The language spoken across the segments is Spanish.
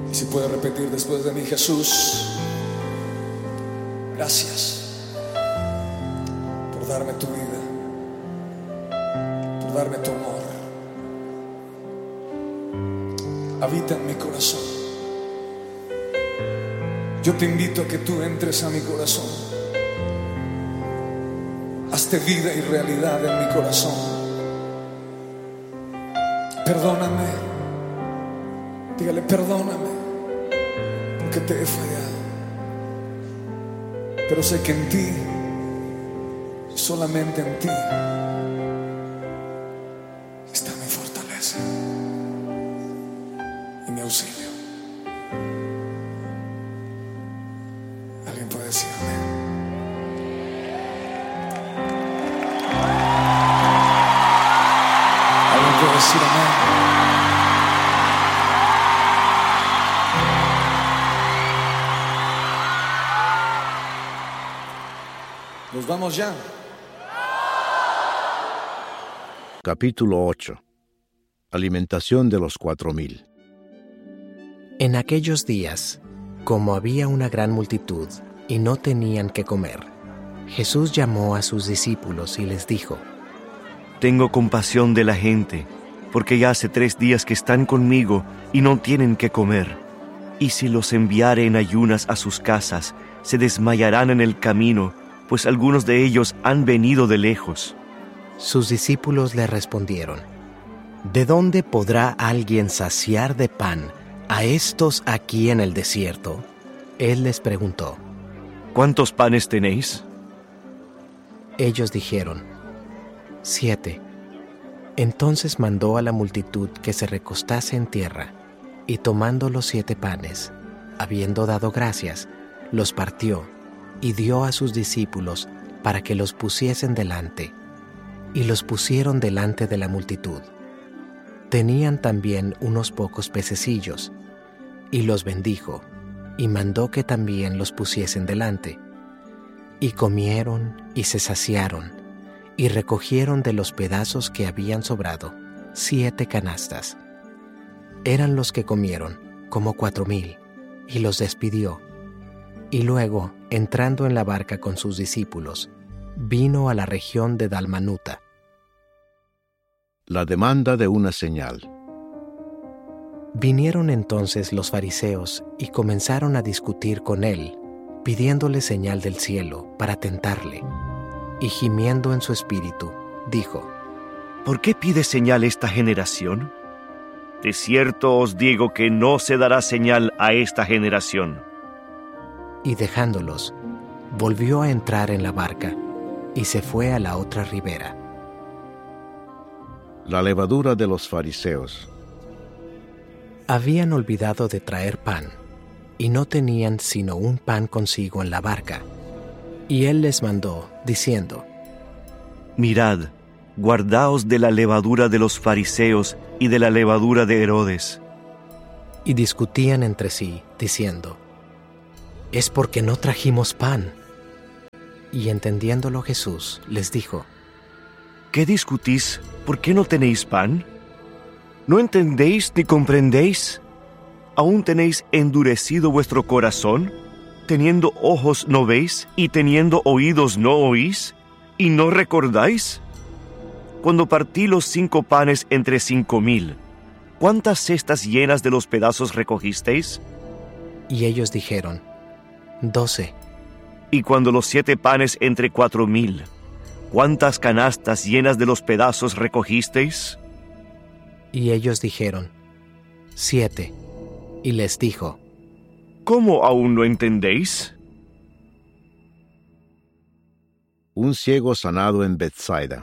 Y si puede repetir después de mí: Jesús, gracias por darme tu vida, por darme tu amor. Habita en mi corazón. Yo te invito a que tú entres a mi corazón. Hazte vida y realidad en mi corazón. Perdóname. Dígale: perdóname, porque te he fallado. Pero sé que en ti, solamente en ti, está mi fortaleza y mi auxilio. ¿Alguien puede decir amén? ¿Alguien puede decir amén? Nos vamos ya. Capítulo 8. Alimentación de los 4,000. En aquellos días, como había una gran multitud y no tenían qué comer, Jesús llamó a sus discípulos y les dijo: Tengo compasión de la gente, porque ya hace 3 días que están conmigo y no tienen qué comer. Y si los enviare en ayunas a sus casas, se desmayarán en el camino, pues algunos de ellos han venido de lejos. Sus discípulos le respondieron: ¿De dónde podrá alguien saciar de pan a estos aquí en el desierto? Él les preguntó: ¿Cuántos panes tenéis? Ellos dijeron: 7. Entonces mandó a la multitud que se recostase en tierra, y tomando los 7 panes, habiendo dado gracias, los partió y dio a sus discípulos para que los pusiesen delante, y los pusieron delante de la multitud. Tenían también unos pocos pececillos, y los bendijo, y mandó que también los pusiesen delante. Y comieron y se saciaron, y recogieron de los pedazos que habían sobrado 7 canastas. Eran los que comieron como 4,000, y los despidió. Y luego, entrando en la barca con sus discípulos, vino a la región de Dalmanuta. La demanda de una señal. Vinieron entonces los fariseos y comenzaron a discutir con él, pidiéndole señal del cielo para tentarle. Y gimiendo en su espíritu, dijo: ¿Por qué pide señal esta generación? De cierto os digo que no se dará señal a esta generación. Y dejándolos, volvió a entrar en la barca y se fue a la otra ribera. La levadura de los fariseos. Habían olvidado de traer pan, y no tenían sino un pan consigo en la barca. Y él les mandó, diciendo: Mirad, guardaos de la levadura de los fariseos y de la levadura de Herodes. Y discutían entre sí, diciendo: Es porque no trajimos pan. Y entendiéndolo Jesús, les dijo: ¿Qué discutís? ¿Por qué no tenéis pan? ¿No entendéis ni comprendéis? ¿Aún tenéis endurecido vuestro corazón? ¿Teniendo ojos no veis, y teniendo oídos no oís, y no recordáis? Cuando partí los 5 panes entre 5,000, ¿cuántas cestas llenas de los pedazos recogisteis? Y ellos dijeron: 12. Y cuando los 7 panes entre 4,000, ¿cuántas canastas llenas de los pedazos recogisteis? Y ellos dijeron: 7. Y les dijo: ¿Cómo aún no entendéis? Un ciego sanado en Betsaida.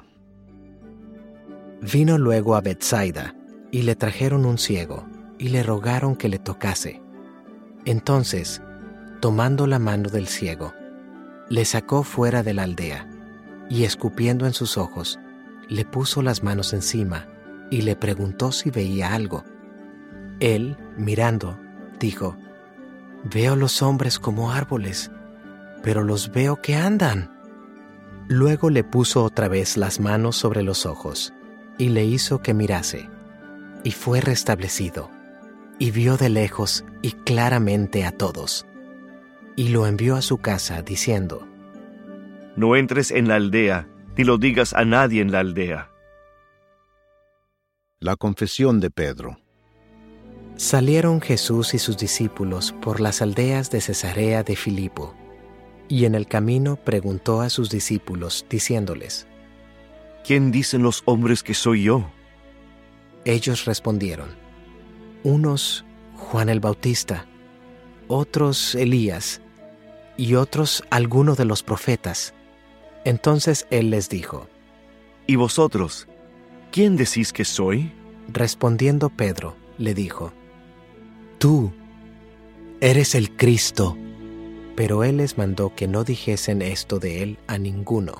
Vino luego a Betsaida, y le trajeron un ciego, y le rogaron que le tocase. Entonces, tomando la mano del ciego, le sacó fuera de la aldea, y escupiendo en sus ojos, le puso las manos encima, y le preguntó si veía algo. Él, mirando, dijo: Veo los hombres como árboles, pero los veo que andan. Luego le puso otra vez las manos sobre los ojos, y le hizo que mirase, y fue restablecido, y vio de lejos y claramente a todos, y lo envió a su casa diciendo: No entres en la aldea, ni lo digas a nadie en la aldea. La confesión de Pedro. Salieron Jesús y sus discípulos por las aldeas de Cesarea de Filipo, y en el camino preguntó a sus discípulos, diciéndoles: ¿Quién dicen los hombres que soy yo? Ellos respondieron: unos Juan el Bautista, otros Elías, y otros alguno de los profetas. Entonces él les dijo: ¿Y vosotros, quién decís que soy? Respondiendo Pedro, le dijo: Tú eres el Cristo. Pero él les mandó que no dijesen esto de él a ninguno.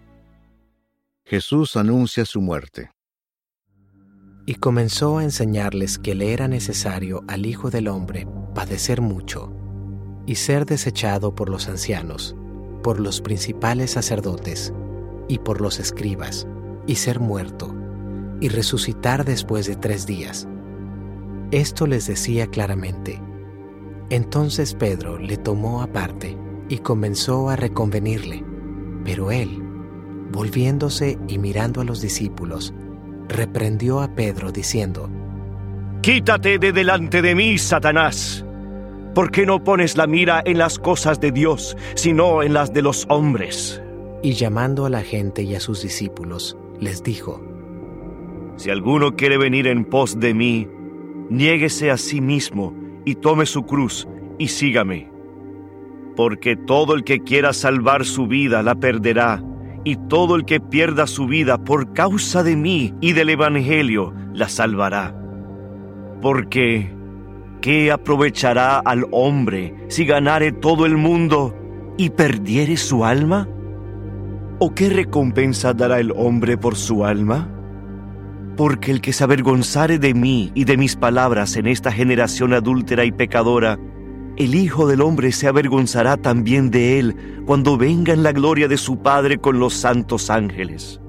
Jesús anuncia su muerte. Y comenzó a enseñarles que le era necesario al Hijo del Hombre padecer mucho, y ser desechado por los ancianos, por los principales sacerdotes, y por los escribas, y ser muerto, y resucitar después de 3 días. Esto les decía claramente. Entonces Pedro le tomó aparte y comenzó a reconvenirle, pero él, volviéndose y mirando a los discípulos, reprendió a Pedro diciendo: Quítate de delante de mí, Satanás. ¿Por qué no pones la mira en las cosas de Dios, sino en las de los hombres? Y llamando a la gente y a sus discípulos, les dijo: Si alguno quiere venir en pos de mí, niéguese a sí mismo y tome su cruz y sígame. Porque todo el que quiera salvar su vida la perderá, y todo el que pierda su vida por causa de mí y del Evangelio la salvará. Porque ¿qué aprovechará al hombre si ganare todo el mundo y perdiere su alma? ¿O qué recompensa dará el hombre por su alma? Porque el que se avergonzare de mí y de mis palabras en esta generación adúltera y pecadora, el Hijo del Hombre se avergonzará también de él cuando venga en la gloria de su Padre con los santos ángeles.